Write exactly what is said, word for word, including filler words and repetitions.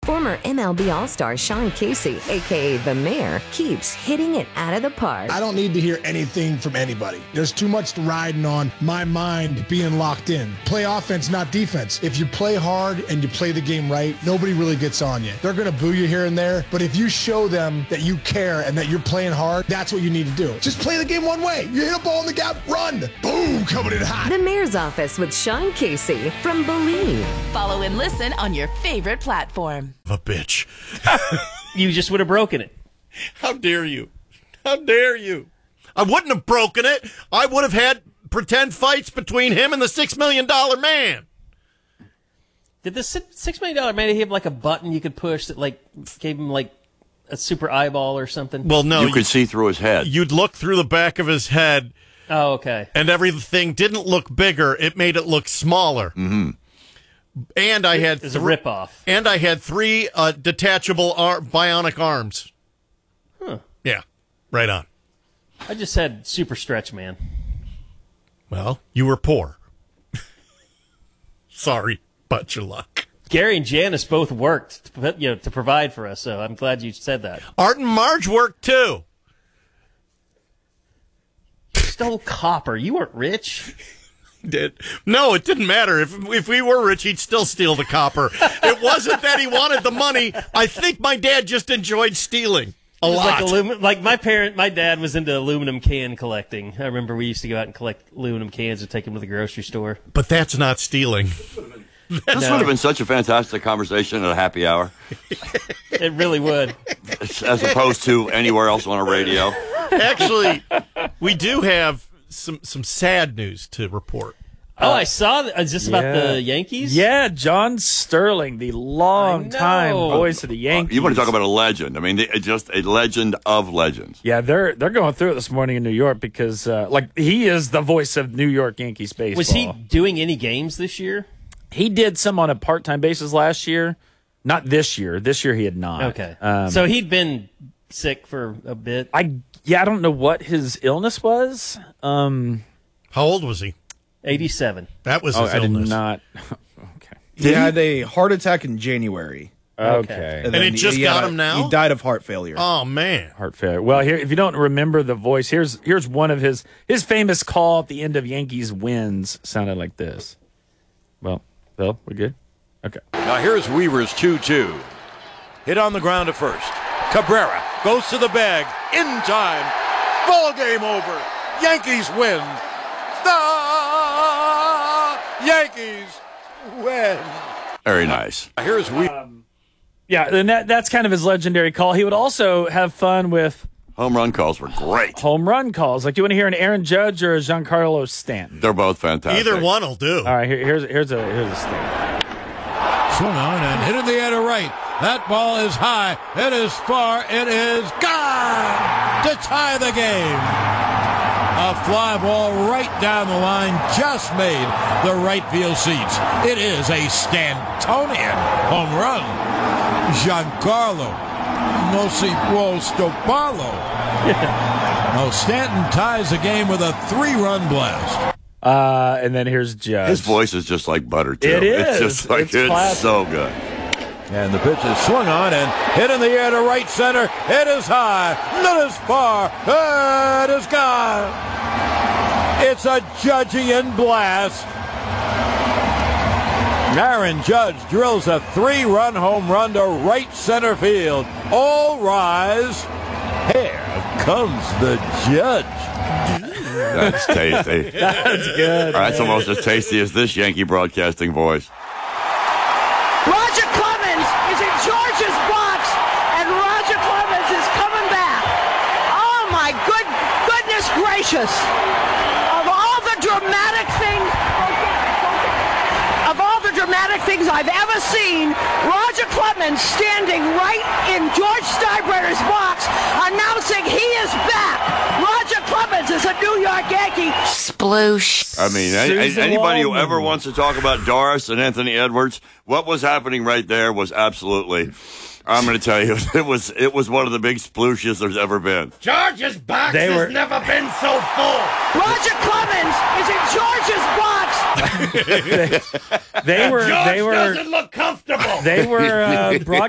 Former M L B All-Star Sean Casey, a k a. The Mayor, keeps hitting it out of the park. I don't need to hear anything from anybody. There's too much riding on my mind being locked in. Play offense, not defense. If you play hard and you play the game right, nobody really gets on you. They're going to boo you here and there, but if you show them that you care and that you're playing hard, that's what you need to do. Just play the game one way. You hit a ball in the gap, run. Boom, coming in hot. The Mayor's Office with Sean Casey from Believe. Follow and listen on your favorite platform. A bitch. You just would have broken it. How dare you? How dare you? I wouldn't have broken it. I would have had pretend fights between him and the six million dollar man. Did the six million dollar man have like a button you could push that like gave him like a super eyeball or something? Well, no. You, you could see through his head. You'd look through the back of his head. Oh, okay. And everything didn't look bigger. It made it look smaller. Mm-hmm. And I had It's th- a ripoff. And I had three uh, detachable ar- bionic arms. Huh. Yeah, right on. I just had super stretch, man. Well, you were poor. Sorry, but your luck. Gary and Janice both worked, to, you know, to provide for us. So I'm glad you said that. Art and Marge worked too. You stole copper. You weren't rich. Did no, it didn't matter. If if we were rich, he'd still steal the copper. It wasn't that he wanted the money. I think my dad just enjoyed stealing a lot. Like, alum- like my parent, my dad was into aluminum can collecting. I remember we used to go out and collect aluminum cans and take them to the grocery store. But that's not stealing. This No. would have been such a fantastic conversation at a happy hour, It really would. as opposed to anywhere else on a radio. Actually, we do have some some sad news to report. Oh, I saw. Th- is this about Yeah. the Yankees? Yeah, John Sterling, the long-time I know. voice of the Yankees. You want to talk about a legend? I mean, they- just a legend of legends. Yeah, they're they're going through it this morning in New York because, uh, like, he is the voice of New York Yankees baseball. Was he doing any games this year? He did some on a part-time basis last year. Not this year. This year he had not. Okay. Um, So he'd been sick for a bit. I yeah, I don't know what his illness was. Um, How old was he? eighty-seven. That was oh, his I did illness. not. Okay. He had a heart attack in January. Okay. And then it just he got had a- him now? He died of heart failure. Oh man. Heart failure. Well, here, if you don't remember the voice, here's here's one of his his famous call at the end of Yankees wins sounded like this. Well, Phil, we good? Okay. Now here's Weaver's two two. Hit on the ground at first. Cabrera goes to the bag in time. Ball game over. Yankees win. The Yankees win. Very nice. Now here's Weaver. Um, yeah, and that, that's kind of his legendary call. He would also have fun with Home run calls were great. home run calls. Like, you want to hear an Aaron Judge or a Giancarlo Stanton? They're both fantastic. Either one will do. All right, here, here's here's a here's a Stanton. Swung on and hit in the air to right. That ball is high. It is far. It is gone to tie the game. A fly ball right down the line just made the right field seats. It is a Stantonian home run. Giancarlo Mosipostopalo. No, Stanton ties the game with a three-run blast. Uh, and then here's Judge. His voice is just like butter, too. It is. It's just like, It's it's, classic. so good. And the pitch is swung on and hit in the air to right center. It is high. It is far. It is gone. It's a Judgian blast. Aaron Judge drills a three-run home run to right center field. All rise. Here comes the Judge. That's tasty. That's good. That's almost as tasty as this Yankee broadcasting voice. Roger Clemens is in George's box, and Roger Clemens is coming back. Oh my good goodness gracious! Of all the dramatic things, of all the dramatic things I've ever seen, Roger Clemens standing right in George Steinbrenner's box, announcing he is back. Roger Clemens is a New York Yankee. Sploosh. I mean, a- a- Susan anybody who Waldman. ever wants to talk about Doris and Anthony Edwards, what was happening right there was absolutely, I'm going to tell you, it was it was one of the big splooshes there's ever been. George's box They were- has never been so full. Roger Clemens is in George's box. They were George they were doesn't look comfortable. they were uh, broad